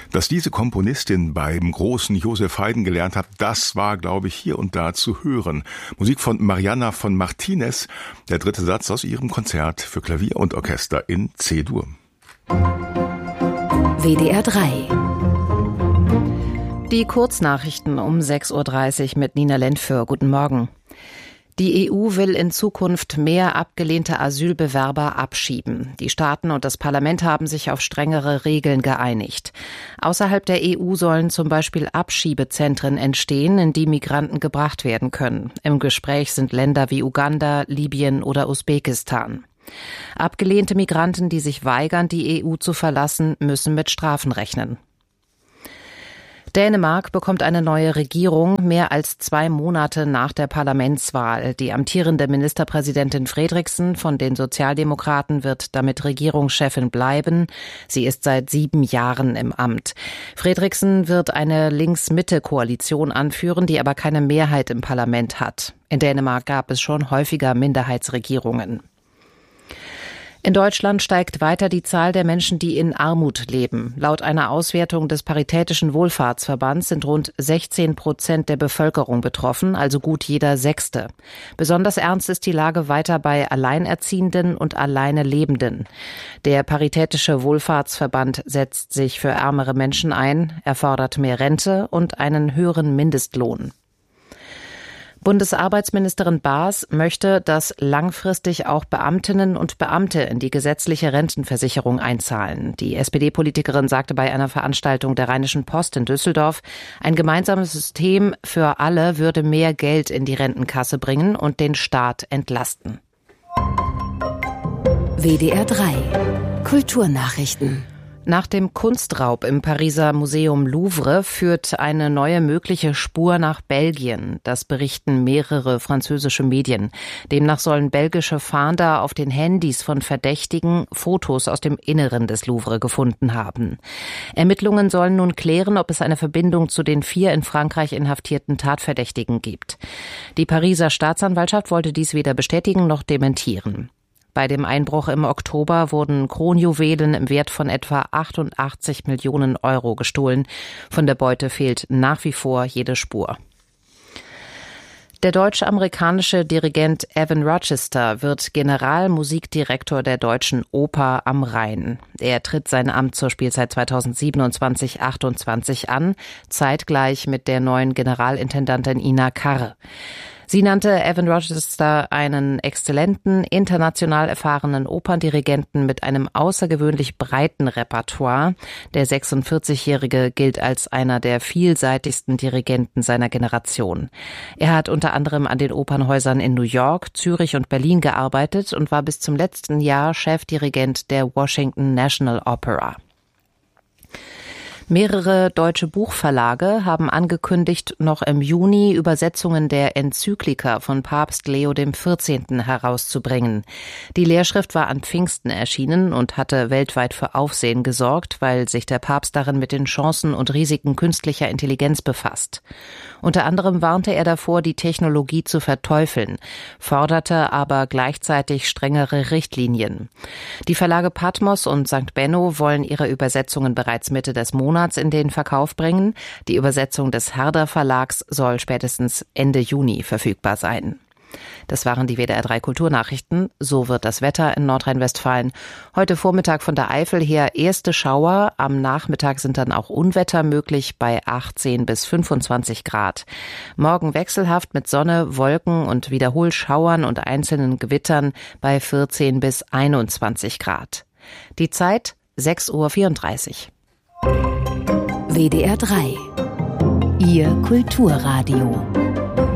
Dass diese Komponistin beim großen Joseph Haydn gelernt hat, das war, glaube ich, hier und da zu hören. Musik von Mariana von Martinez, der dritte Satz aus ihrem Konzert für Klavier und Orchester in C-Dur. WDR 3. Die Kurznachrichten um 6.30 Uhr mit Nina Lentföhr. Guten Morgen. Die EU will in Zukunft mehr abgelehnte Asylbewerber abschieben. Die Staaten und das Parlament haben sich auf strengere Regeln geeinigt. Außerhalb der EU sollen zum Beispiel Abschiebezentren entstehen, in die Migranten gebracht werden können. Im Gespräch sind Länder wie Uganda, Libyen oder Usbekistan. Abgelehnte Migranten, die sich weigern, die EU zu verlassen, müssen mit Strafen rechnen. Dänemark bekommt eine neue Regierung, mehr als 2 Monate nach der Parlamentswahl. Die amtierende Ministerpräsidentin Frederiksen von den Sozialdemokraten wird damit Regierungschefin bleiben. Sie ist seit 7 Jahren im Amt. Frederiksen wird eine Links-Mitte-Koalition anführen, die aber keine Mehrheit im Parlament hat. In Dänemark gab es schon häufiger Minderheitsregierungen. In Deutschland steigt weiter die Zahl der Menschen, die in Armut leben. Laut einer Auswertung des Paritätischen Wohlfahrtsverbands sind rund 16% der Bevölkerung betroffen, also gut jeder Sechste. Besonders ernst ist die Lage weiter bei Alleinerziehenden und alleine Lebenden. Der Paritätische Wohlfahrtsverband setzt sich für ärmere Menschen ein, er fordert mehr Rente und einen höheren Mindestlohn. Bundesarbeitsministerin Baas möchte, dass langfristig auch Beamtinnen und Beamte in die gesetzliche Rentenversicherung einzahlen. Die SPD-Politikerin sagte bei einer Veranstaltung der Rheinischen Post in Düsseldorf, ein gemeinsames System für alle würde mehr Geld in die Rentenkasse bringen und den Staat entlasten. WDR 3. Kulturnachrichten. Nach dem Kunstraub im Pariser Museum Louvre führt eine neue mögliche Spur nach Belgien. Das berichten mehrere französische Medien. Demnach sollen belgische Fahnder auf den Handys von Verdächtigen Fotos aus dem Inneren des Louvre gefunden haben. Ermittlungen sollen nun klären, ob es eine Verbindung zu den 4 in Frankreich inhaftierten Tatverdächtigen gibt. Die Pariser Staatsanwaltschaft wollte dies weder bestätigen noch dementieren. Bei dem Einbruch im Oktober wurden Kronjuwelen im Wert von etwa 88 Millionen Euro gestohlen. Von der Beute fehlt nach wie vor jede Spur. Der deutsch-amerikanische Dirigent Evan Rochester wird Generalmusikdirektor der Deutschen Oper am Rhein. Er tritt sein Amt zur Spielzeit 2027/28 an, zeitgleich mit der neuen Generalintendantin Ina Karre. Sie nannte Evan Rochester einen exzellenten, international erfahrenen Operndirigenten mit einem außergewöhnlich breiten Repertoire. Der 46-Jährige gilt als einer der vielseitigsten Dirigenten seiner Generation. Er hat unter anderem an den Opernhäusern in New York, Zürich und Berlin gearbeitet und war bis zum letzten Jahr Chefdirigent der Washington National Opera. Mehrere deutsche Buchverlage haben angekündigt, noch im Juni Übersetzungen der Enzyklika von Papst Leo XIV. Herauszubringen. Die Lehrschrift war an Pfingsten erschienen und hatte weltweit für Aufsehen gesorgt, weil sich der Papst darin mit den Chancen und Risiken künstlicher Intelligenz befasst. Unter anderem warnte er davor, die Technologie zu verteufeln, forderte aber gleichzeitig strengere Richtlinien. Die Verlage Patmos und St. Benno wollen ihre Übersetzungen bereits Mitte des Monats in den Verkauf bringen. Die Übersetzung des Herder Verlags soll spätestens Ende Juni verfügbar sein. Das waren die WDR 3 Kulturnachrichten. So wird das Wetter in Nordrhein-Westfalen. Heute Vormittag von der Eifel her erste Schauer. Am Nachmittag sind dann auch Unwetter möglich bei 18 bis 25 Grad. Morgen wechselhaft mit Sonne, Wolken und Wiederholschauern und einzelnen Gewittern bei 14 bis 21 Grad. Die Zeit 6:34 Uhr. WDR 3. Ihr Kulturradio.